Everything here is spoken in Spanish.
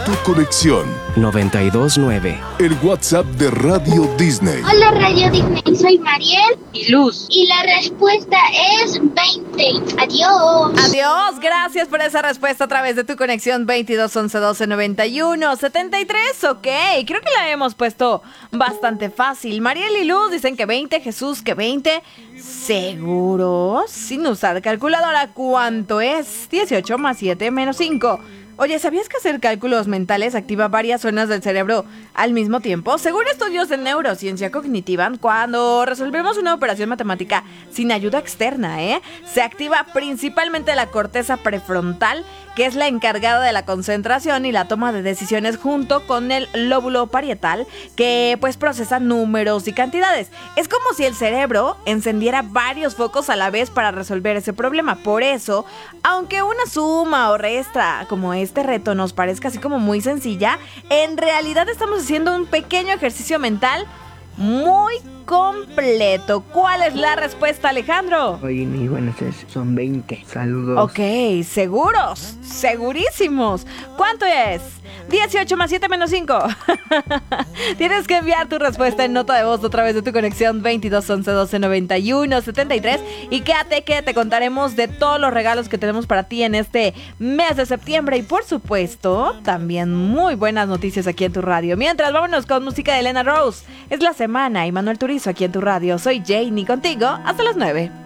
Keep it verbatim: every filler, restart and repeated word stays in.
Tu conexión noventa y dos nueve. El WhatsApp de Radio Disney. Hola Radio Disney, soy Mariel y Luz. Y la respuesta es veinte. Adiós. Adiós, gracias por esa respuesta a través de tu conexión veintidós once doce noventa y uno setenta y tres. Ok, creo que la hemos puesto bastante fácil. Mariel y Luz dicen que veinte, Jesús que veinte. ¿Seguros? Sin usar calculadora, ¿cuánto es? dieciocho más siete menos cinco. Oye, ¿sabías que hacer cálculos mentales activa varias zonas del cerebro al mismo tiempo? Según estudios de neurociencia cognitiva, cuando resolvemos una operación matemática sin ayuda externa, ¿eh? se activa principalmente la corteza prefrontal, que es la encargada de la concentración y la toma de decisiones, junto con el lóbulo parietal, que pues procesa números y cantidades. Es como si el cerebro encendiera varios focos a la vez para resolver ese problema. Por eso, aunque una suma o resta como este reto nos parezca así como muy sencilla, en realidad estamos haciendo un pequeño ejercicio mental muy completo. ¿Cuál es la respuesta, Alejandro? Oye, mis buenas tardes, son veinte. Saludos. Ok, seguros, segurísimos. ¿Cuánto es? dieciocho más siete menos cinco. Tienes que enviar tu respuesta en nota de voz a través de tu conexión veintidós once doce noventa y uno setenta y tres. Y quédate que te contaremos de todos los regalos que tenemos para ti en este mes de septiembre. Y por supuesto, también muy buenas noticias aquí en tu radio. Mientras, vámonos con música de Elena Rose. Es la semana y Manuel Turizo aquí en tu radio. Soy Janie contigo hasta las nueve.